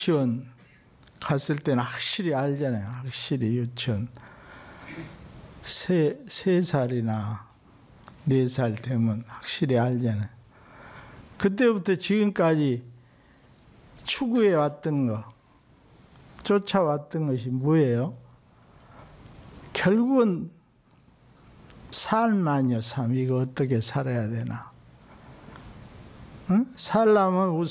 유치원 갔을 때는 확실히 알잖아요. 확실히 유치원. 3살이나 4살 되면 확실히 알잖아요. 그때부터 지금까지 추구해 왔던 거, 쫓아왔던 것이 뭐예요? 결국은 삶 아니요, 삶. 이거 어떻게 살아야 되나? 응? 살려면